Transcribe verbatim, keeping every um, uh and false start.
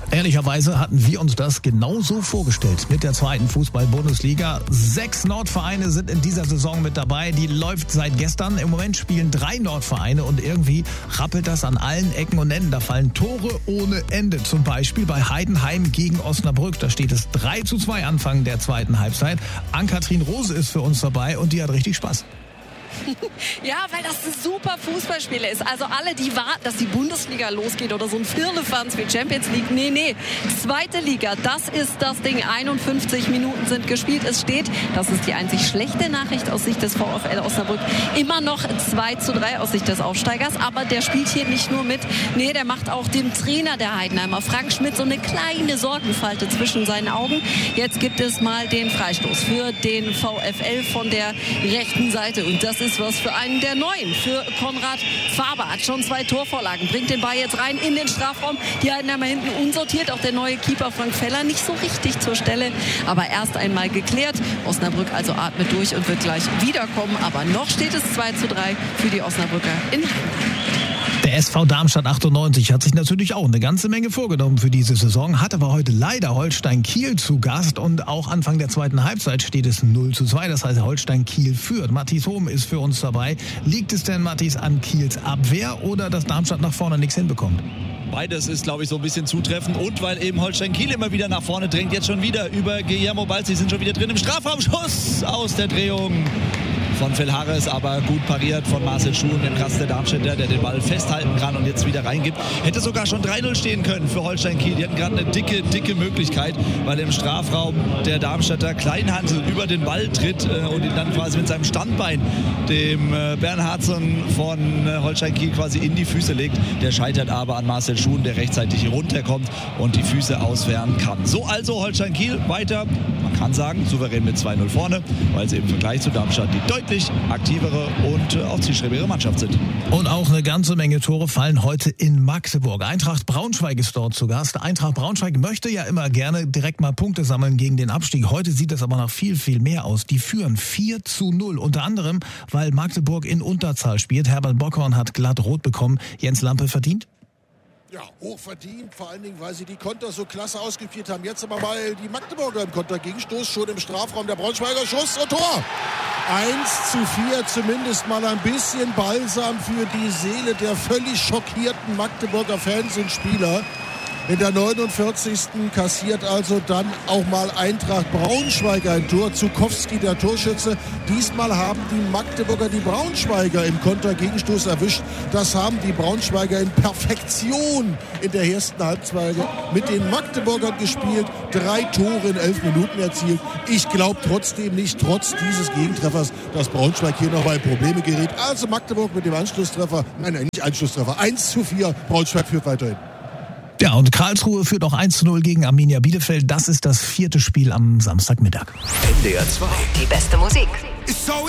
Ehrlicherweise hatten wir uns das genauso vorgestellt mit der zweiten Fußball-Bundesliga. Sechs Nordvereine sind in dieser Saison mit dabei. Die läuft seit gestern. Im Moment spielen drei Nordvereine und irgendwie rappelt das an allen Ecken und Enden. Da fallen Tore ohne Ende. Zum Beispiel bei Heidenheim gegen Osnabrück. Da steht es drei zu zwei Anfang der zweiten Halbzeit. Ann-Kathrin Rose ist für uns dabei und die hat richtig Spaß. Ja, weil das ein super Fußballspiel ist. Also alle, die warten, dass die Bundesliga losgeht oder so ein Firlefanz wie Champions League. Nee, nee. Zweite Liga, das ist das Ding. einundfünfzig Minuten sind gespielt. Es steht, das ist die einzig schlechte Nachricht aus Sicht des VfL Osnabrück, immer noch zwei zu drei aus Sicht des Aufsteigers. Aber der spielt hier nicht nur mit. Nee, der macht auch dem Trainer der Heidenheimer, Frank Schmidt, so eine kleine Sorgenfalte zwischen seinen Augen. Jetzt gibt es mal den Freistoß für den VfL von der rechten Seite. Und das ist was für einen der Neuen, für Konrad Faber. Hat schon zwei Torvorlagen, bringt den Ball jetzt rein in den Strafraum. Die halten einmal hinten unsortiert. Auch der neue Keeper Frank Feller nicht so richtig zur Stelle, aber erst einmal geklärt. Osnabrück also atmet durch und wird gleich wiederkommen. Aber noch steht es zwei zu drei für die Osnabrücker in Heidenheim. Der S V Darmstadt achtundneunzig hat sich natürlich auch eine ganze Menge vorgenommen für diese Saison, hat aber heute leider Holstein Kiel zu Gast und auch Anfang der zweiten Halbzeit steht es null zu zwei, das heißt Holstein Kiel führt. Matthias Hohm ist für uns dabei. Liegt es denn, Matthias, an Kiels Abwehr oder dass Darmstadt nach vorne nichts hinbekommt? Beides ist, glaube ich, so ein bisschen zutreffend. Und weil eben Holstein Kiel immer wieder nach vorne drängt, jetzt schon wieder über Guillermo Balz. Sie sind schon wieder drin im Strafraum. Schuss aus der Drehung von Phil Harris, aber gut pariert von Marcel Schuhen, dem Kasten der Darmstädter, der den Ball festhalten kann und jetzt wieder reingibt. Hätte sogar schon drei null stehen können für Holstein Kiel. Die hatten gerade eine dicke, dicke Möglichkeit, weil im Strafraum der Darmstädter Kleinhansel über den Ball tritt äh, und ihn dann quasi mit seinem Standbein dem äh, Bernhardsson von äh, Holstein Kiel quasi in die Füße legt. Der scheitert aber an Marcel Schuhen, der rechtzeitig runterkommt und die Füße auswehren kann. So also Holstein Kiel weiter, man kann sagen, souverän mit zwei null vorne, weil sie im Vergleich zu Darmstadt die deutlich aktivere und äh, auch zielstrebigere Mannschaft sind. Und auch eine ganze Menge Tore fallen heute in Magdeburg. Eintracht Braunschweig ist dort zu Gast. Eintracht Braunschweig möchte ja immer gerne direkt mal Punkte sammeln gegen den Abstieg. Heute sieht es aber nach viel, viel mehr aus. Die führen vier zu null. Unter anderem, weil Magdeburg in Unterzahl spielt. Herbert Bockhorn hat glatt rot bekommen. Jens Lampe verdient? Ja, hochverdient, vor allen Dingen, weil sie die Konter so klasse ausgeführt haben. Jetzt aber mal die Magdeburger im Kontergegenstoß, schon im Strafraum der Braunschweiger, Schuss und Tor. eins zu vier, zumindest mal ein bisschen Balsam für die Seele der völlig schockierten Magdeburger Fans und Spieler. In der neunundvierzigsten kassiert also dann auch mal Eintracht Braunschweig ein Tor. Zukowski, der Torschütze. Diesmal haben die Magdeburger die Braunschweiger im Kontergegenstoß erwischt. Das haben die Braunschweiger in Perfektion in der ersten Halbzeit mit den Magdeburgern gespielt. Drei Tore in elf Minuten erzielt. Ich glaube trotzdem nicht, trotz dieses Gegentreffers, dass Braunschweig hier noch mal in Probleme gerät. Also Magdeburg mit dem Anschlusstreffer, nein, nein, nicht Anschlusstreffer, eins zu vier. Braunschweig führt weiterhin. Ja, und Karlsruhe führt auch eins zu null gegen Arminia Bielefeld. Das ist das vierte Spiel am Samstagmittag. N D R zwei. Die beste Musik.